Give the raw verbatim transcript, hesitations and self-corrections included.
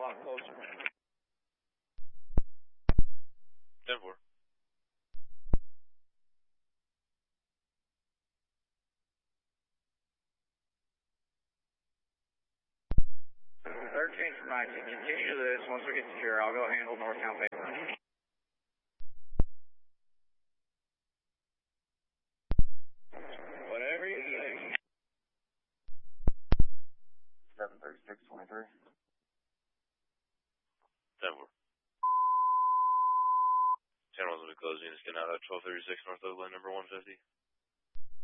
lot closer. ten four. thirteen from nineteen, continue this. Once we get secure, I'll go handle northbound paper. Whatever you say. seven thirty-six twenty-three. ten four. Channels will be closed. Units getting out at twelve thirty-six North Oakland, number one fifty.